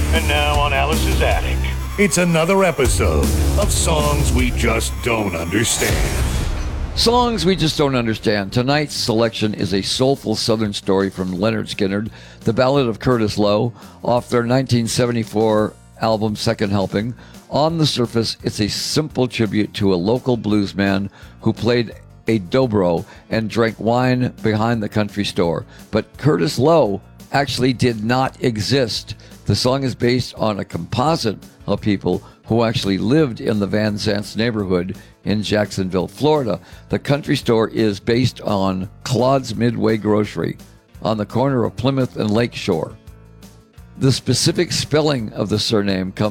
And now on Alice's Attic, it's another episode of Songs We Just Don't Understand. Songs We Just Don't Understand. Tonight's selection is a soulful Southern story from Leonard Skinner, the Ballad of Curtis Loew, off their 1974 album Second Helping. On the surface, it's a simple tribute to a local bluesman who played a dobro and drank wine behind the country store. But Curtis Loew actually did not exist. The song is based on a composite of people who actually lived in the Van Zant's neighborhood in Jacksonville, Florida. The country store is based on Claude's Midway Grocery on the corner of Plymouth and Lakeshore. The specific spelling of the surname comes